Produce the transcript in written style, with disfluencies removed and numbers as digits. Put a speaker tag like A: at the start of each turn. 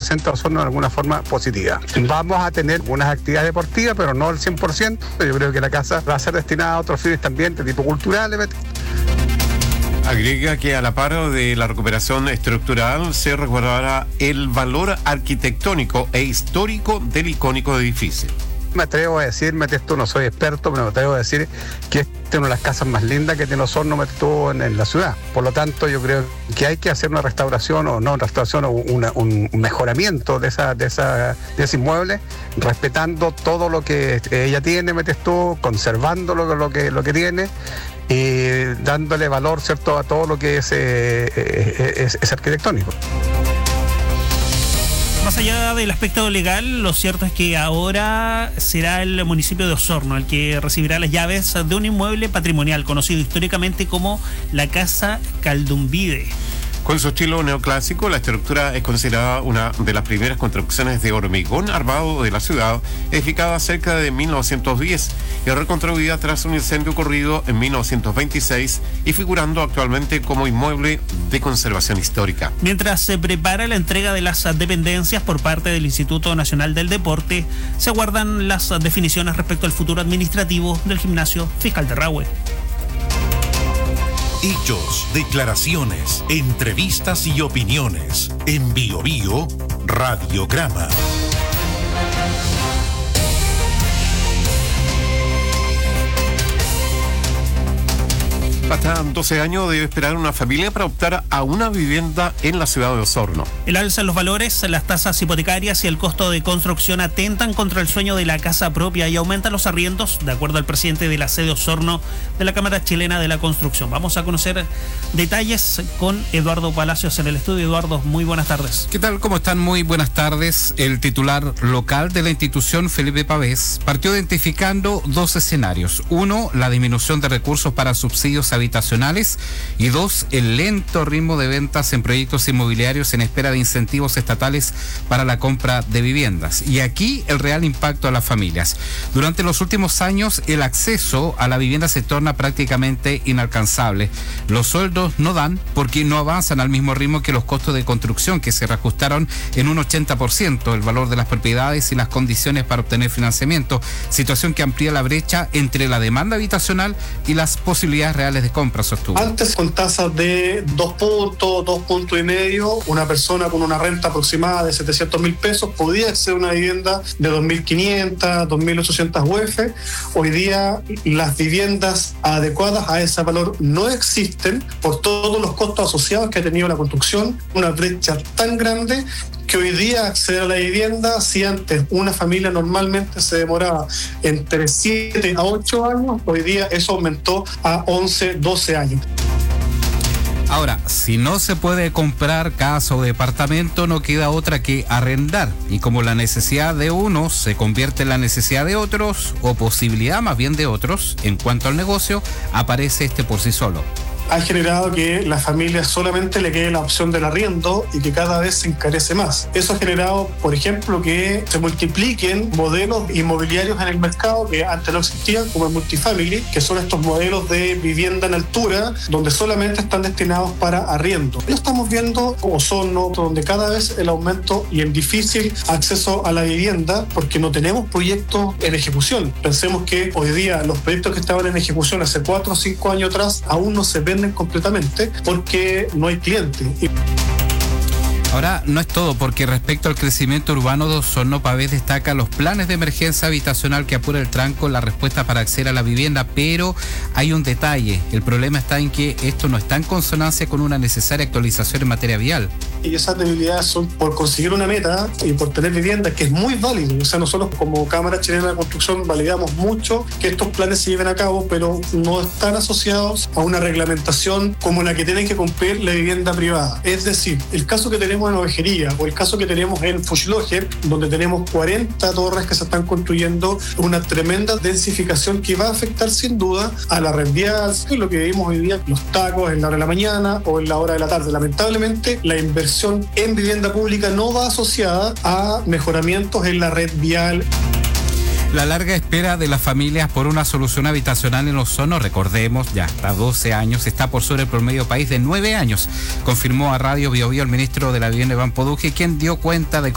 A: presenta Osorno de alguna forma positiva. Vamos a tener unas actividades deportivas, pero no el 100%. Yo creo que la casa va a ser destinada a otros fines también, de tipo cultural.
B: Agrega que a la par de la recuperación estructural se resguardará el valor arquitectónico e histórico del icónico edificio.
A: Me atrevo a decir, Metesto, no soy experto, pero me atrevo a decir que esta es una de las casas más lindas que tiene Osorno, Metesto, en la ciudad. Por lo tanto, yo creo que hay que hacer una restauración o un mejoramiento de ese inmueble, respetando todo lo que ella tiene, Metesto, conservando lo que tiene y dándole valor, ¿cierto?, a todo lo que es arquitectónico.
C: Más allá del aspecto legal, lo cierto es que ahora será el municipio de Osorno el que recibirá las llaves de un inmueble patrimonial conocido históricamente como la Casa Caldumbide.
B: Con su estilo neoclásico, la estructura es considerada una de las primeras construcciones de hormigón armado de la ciudad, edificada cerca de 1910 y reconstruida tras un incendio ocurrido en 1926 y figurando actualmente como inmueble de conservación histórica.
C: Mientras se prepara la entrega de las dependencias por parte del Instituto Nacional del Deporte, se aguardan las definiciones respecto al futuro administrativo del gimnasio Fiscal de Rahue.
D: Hechos, declaraciones, entrevistas y opiniones. En Bio Bio, Radiograma.
B: Hasta 12 años debe esperar una familia para optar a una vivienda en la ciudad de Osorno.
C: El alza en los valores, las tasas hipotecarias y el costo de construcción atentan contra el sueño de la casa propia y aumentan los arriendos, de acuerdo al presidente de la sede Osorno de la Cámara Chilena de la Construcción. Vamos a conocer detalles con Eduardo Palacios en el estudio. Eduardo, muy buenas tardes.
E: ¿Qué tal? ¿Cómo están? Muy buenas tardes. El titular local de la institución, Felipe Pavés, partió identificando dos escenarios. Uno, la disminución de recursos para subsidios habitacionales y dos, el lento ritmo de ventas en proyectos inmobiliarios en espera de incentivos estatales para la compra de viviendas. Y aquí el real impacto a las familias. Durante los últimos años el acceso a la vivienda se torna prácticamente inalcanzable. Los sueldos no dan porque no avanzan al mismo ritmo que los costos de construcción, que se reajustaron en un 80% el valor de las propiedades y las condiciones para obtener financiamiento, situación que amplía la brecha entre la demanda habitacional y las posibilidades reales de compra, sostuvo.
F: Antes, con tasas de 2 puntos, 2,5 puntos, una persona con una renta aproximada de 700.000 pesos podía acceder a una vivienda de 2.500, 2.800 UF. Hoy día las viviendas adecuadas a ese valor no existen por todos los costos asociados que ha tenido la construcción, una brecha tan grande que hoy día acceder a la vivienda, si antes una familia normalmente se demoraba entre 7 a 8 años, hoy día eso aumentó a 11, 12 años.
E: Ahora, si no se puede comprar casa o departamento, no queda otra que arrendar. Y como la necesidad de unos se convierte en la necesidad de otros, o posibilidad más bien de otros, en cuanto al negocio, aparece este por sí solo.
F: Ha generado que la familia solamente le quede la opción del arriendo y que cada vez se encarece más. Eso ha generado, por ejemplo, que se multipliquen modelos inmobiliarios en el mercado que antes no existían, como el multifamily, que son estos modelos de vivienda en altura, donde solamente están destinados para arriendo. Lo estamos viendo como Osorno, donde cada vez el aumento y el difícil acceso a la vivienda, porque no tenemos proyectos en ejecución. Pensemos que hoy día los proyectos que estaban en ejecución hace 4 o 5 años atrás aún no se ven completamente porque no hay cliente.
E: Ahora, no es todo, porque respecto al crecimiento urbano de Osorno, Pavés destaca los planes de emergencia habitacional que apura el tranco en la respuesta para acceder a la vivienda, pero hay un detalle. El problema está en que esto no está en consonancia con una necesaria actualización en materia vial.
F: Y esas debilidades son por conseguir una meta y por tener vivienda, que es muy válido. O sea, nosotros como Cámara Chilena de Construcción validamos mucho que estos planes se lleven a cabo, pero no están asociados a una reglamentación como la que tienen que cumplir la vivienda privada. Es decir, el caso que tenemos en Ovejería o el caso que tenemos en Fuchloger, donde tenemos 40 torres que se están construyendo, una tremenda densificación que va a afectar sin duda a la red vial, lo que vimos hoy día, los tacos en la hora de la mañana o en la hora de la tarde. Lamentablemente, la inversión en vivienda pública no va asociada a mejoramientos en la red vial.
E: La larga espera de las familias por una solución habitacional en Osorno, recordemos, ya hasta 12 años, está por sobre el promedio país de 9 años, confirmó a Radio Bio Bio el ministro de la Vivienda, Iván Poduje, quien dio cuenta de